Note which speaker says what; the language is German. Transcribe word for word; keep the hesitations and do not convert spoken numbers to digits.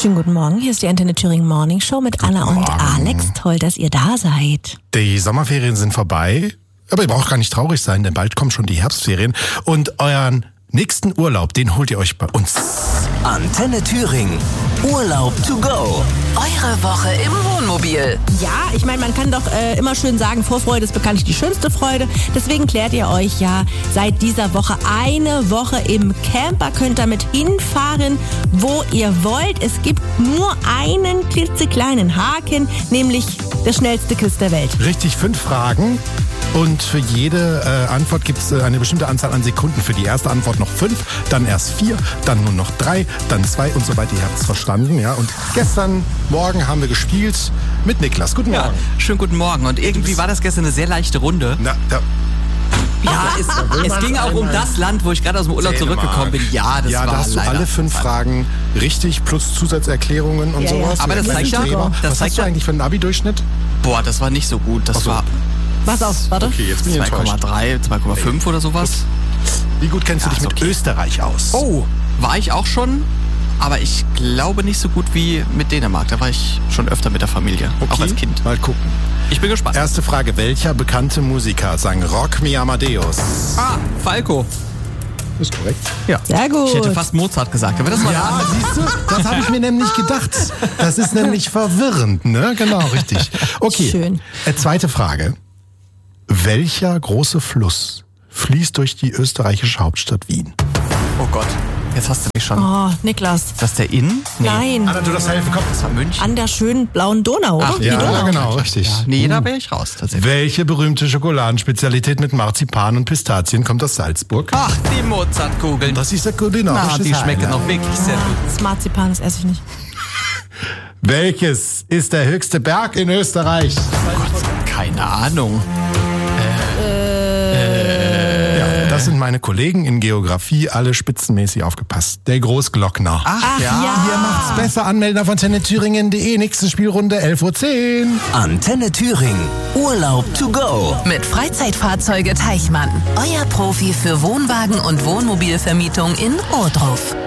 Speaker 1: Schönen guten Morgen, hier ist die Antenne Thüringen Morning Show mit Anna und Alex. Toll, dass ihr da seid.
Speaker 2: Die Sommerferien sind vorbei, aber ihr braucht gar nicht traurig sein, denn bald kommen schon die Herbstferien und euren nächsten Urlaub, den holt ihr euch bei uns.
Speaker 3: Antenne Thüringen, Urlaub to go. Eure Woche im Wohnmobil.
Speaker 1: Ja, ich meine, man kann doch äh, immer schön sagen, Vorfreude ist bekanntlich die schönste Freude. Deswegen klärt ihr euch ja seit dieser Woche eine Woche im Camper. Könnt damit hinfahren, wo ihr wollt. Es gibt nur einen klitzekleinen Haken, nämlich das schnellste Quiz der Welt.
Speaker 2: Richtig, fünf Fragen. Und für jede äh, Antwort gibt es äh, eine bestimmte Anzahl an Sekunden. Für die erste Antwort noch fünf, dann erst vier, dann nur noch drei, dann zwei und so weiter. Ihr habt es verstanden, ja. Und gestern Morgen haben wir gespielt mit Niklas. Guten Morgen.
Speaker 4: Ja, schönen guten Morgen. Und irgendwie war das gestern eine sehr leichte Runde.
Speaker 2: Na, da,
Speaker 4: Ja, es, es ging auch um das Land, wo ich gerade aus dem Urlaub
Speaker 2: Dänemark.
Speaker 4: zurückgekommen bin. Ja, das
Speaker 2: ja,
Speaker 4: war
Speaker 2: da hast du
Speaker 4: leider
Speaker 2: alle fünf Fragen richtig plus Zusatzerklärungen und
Speaker 1: Ja, ja.
Speaker 2: sowas.
Speaker 4: Aber das
Speaker 2: Mit
Speaker 4: zeigt ja-
Speaker 2: Streber.
Speaker 4: das
Speaker 2: Was
Speaker 4: zeigt
Speaker 2: hast du
Speaker 4: ja-
Speaker 2: eigentlich für einen Abi-Durchschnitt?
Speaker 4: Boah, das war nicht so gut. Das
Speaker 2: Ach so.
Speaker 4: war
Speaker 1: Pass auf, warte.
Speaker 2: Okay, jetzt bin ich
Speaker 4: zwei
Speaker 2: enttäuscht.
Speaker 4: Komma drei, zwei Komma fünf oder sowas.
Speaker 2: Wie gut kennst du
Speaker 4: Ja,
Speaker 2: dich
Speaker 4: ist
Speaker 2: mit
Speaker 4: okay.
Speaker 2: Österreich aus?
Speaker 4: Oh, war ich auch schon, aber ich glaube nicht so gut wie mit Dänemark. Da war ich schon öfter mit der Familie,
Speaker 2: okay.
Speaker 4: auch als Kind.
Speaker 2: Mal gucken.
Speaker 4: Ich bin gespannt.
Speaker 2: Erste Frage. Welcher bekannte Musiker sang Rock Me Amadeus?
Speaker 4: Ah, Falco.
Speaker 2: Ist korrekt.
Speaker 4: Ja.
Speaker 1: Sehr gut.
Speaker 4: Ich hätte fast Mozart gesagt, aber das war
Speaker 2: Ja, siehst du, das habe ich mir nämlich gedacht. Das ist nämlich verwirrend, ne? Genau, richtig. Okay,
Speaker 1: Schön.
Speaker 2: Äh, zweite Frage. Welcher große Fluss fließt durch die österreichische Hauptstadt Wien?
Speaker 4: Oh Gott, jetzt hast du mich schon.
Speaker 1: Oh, Niklas.
Speaker 4: Ist das der Inn? Nee.
Speaker 1: Nein,
Speaker 2: Anna, du das helfen, komm.
Speaker 4: Das war München.
Speaker 1: an der schönen blauen Donau, oder?
Speaker 4: Ach,
Speaker 1: Die
Speaker 2: Ja,
Speaker 1: Donau.
Speaker 2: genau, richtig.
Speaker 4: Nee, da wäre ich raus tatsächlich.
Speaker 2: Welche berühmte Schokoladenspezialität mit Marzipan und Pistazien kommt aus Salzburg?
Speaker 4: Ach, die Mozartkugeln.
Speaker 2: Das ist der
Speaker 4: Na,
Speaker 2: kulinarische
Speaker 4: die schmecken auch wirklich sehr gut.
Speaker 1: Das Marzipan, das esse ich nicht.
Speaker 2: Welches ist der höchste Berg in Österreich?
Speaker 4: Keine Ahnung.
Speaker 2: Ja, das sind meine Kollegen in Geografie, alle spitzenmäßig aufgepasst. Der Großglockner.
Speaker 4: Ach,
Speaker 1: Ach
Speaker 4: ja.
Speaker 1: ja.
Speaker 2: Ihr macht's besser, anmelden auf antenne thüringen punkt de. Nächste Spielrunde elf Uhr zehn.
Speaker 3: Antenne Thüringen, Urlaub to go. Mit Freizeitfahrzeuge Teichmann. Euer Profi für Wohnwagen und Wohnmobilvermietung in Ohrdruf.